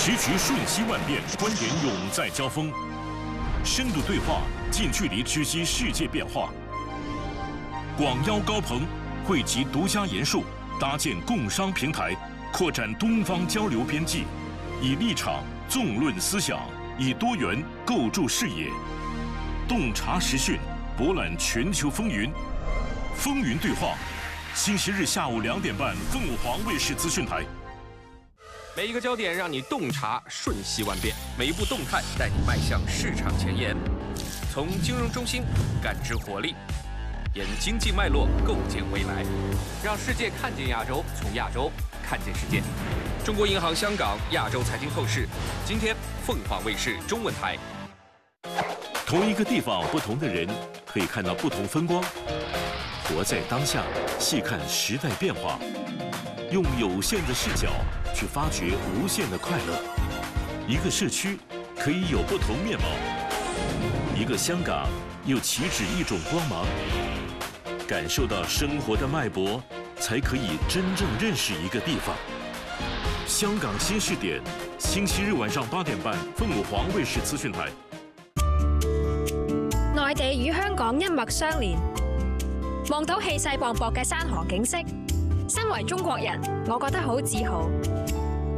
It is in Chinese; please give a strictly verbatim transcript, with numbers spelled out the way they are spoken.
时局瞬息万变，观点永在交锋，深度对话，近距离直击世界变化。广邀高朋，汇集独家研述，搭建共商平台，扩展东方交流边际，以立场纵论思想，以多元构筑视野，洞察时讯，博览全球风云。风云对话，星期日下午两点半，凤凰卫视资讯台。 每一个焦点让你洞察瞬息万变，每一步动态带你迈向市场前沿。从金融中心感知活力，沿经济脉络构建未来，让世界看见亚洲，从亚洲看见世界。中国银行香港亚洲财经透视，今天凤凰卫视中文台。 同一个地方，不同的人可以看到不同风光。活在当下，细看时代变化，用有限的视角。 去发掘无限的快乐。一个社区可以有不同面貌，一个香港又岂止一种光芒。感受到生活的脉搏，才可以真正认识一个地方。香港新視點，星期日晚上八點半，鳳凰衛視資訊台。 內地與香港一脈相連，望到氣勢磅礴嘅山河景色。 身為中國人，我覺得好自豪。